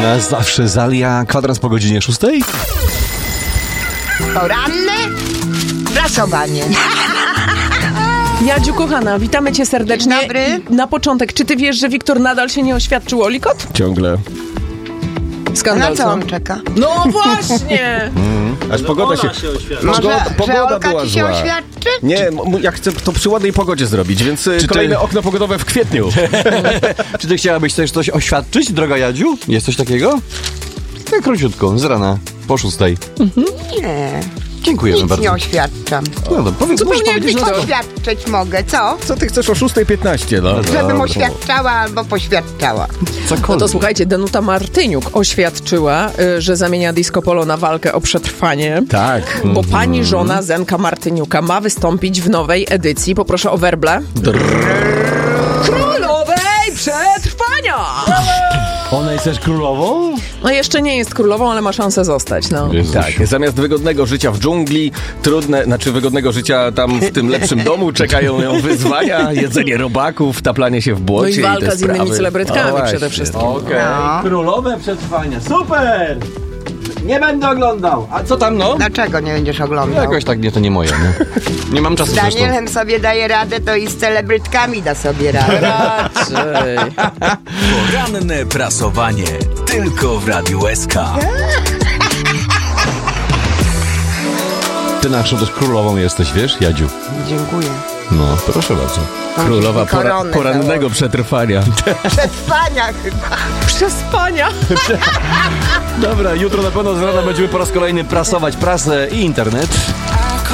Zawsze Zalia, kwadrans po godzinie 6. Poranne prasowanie. Jadziu, kochana, witamy cię serdecznie. Dzień dobry. Na początek, czy ty wiesz, że Wiktor nadal się nie oświadczył Olikot? Ciągle. Skandal, Na co on czeka? No właśnie! Aż pogoda się... Może, że pogoda Olka była ci się zła. oświadczy? Nie, ja chcę to przy ładnej pogodzie zrobić, więc kolejne okno pogodowe w kwietniu. Czy ty chciałabyś też coś oświadczyć, droga Jadziu? Jest coś takiego? Tak króciutko, z rana, po 6. Nie, Dziękujemy nic bardzo. nie oświadczam. No dobra, powiedz, możesz powiedzieć, że... Oświadczyć mogę, co? Co ty chcesz o 6:15? No. Żebym oświadczała albo poświadczała. No to słuchajcie, Danuta Martyniuk oświadczyła, że zamienia Disco Polo na walkę o przetrwanie. Tak. Bo pani żona Zenka Martyniuka ma wystąpić w nowej edycji, poproszę o werble, Królowej Przetrwania! Ona jest też królową? No jeszcze nie jest królową, ale ma szansę zostać, no. Tak, zamiast wygodnego życia w dżungli, wygodnego życia tam w tym lepszym domu, czekają ją wyzwania, jedzenie robaków, taplanie się w No błocie i walka te z innymi sprawy. celebrytkami O, przede właśnie. wszystkim. Okej, No. Królowe Przetrwania, super! Nie będę oglądał. A co tam, no? Dlaczego nie będziesz oglądał? Jakoś tak, nie, to nie moje, no. Nie mam czasu Z zresztą. Danielem sobie daje radę, to i z celebrytkami da sobie radę. Raczej. Poranne prasowanie. Tylko w Radiu SK. Ty naszą też królową jesteś, wiesz, Jadziu? Dziękuję. No, proszę bardzo. Królowa Koronę porannego założyć. przetrwania. Przetrwania chyba. Przespania. Dobra, jutro na pewno z rana będziemy po raz kolejny prasować prasę i internet.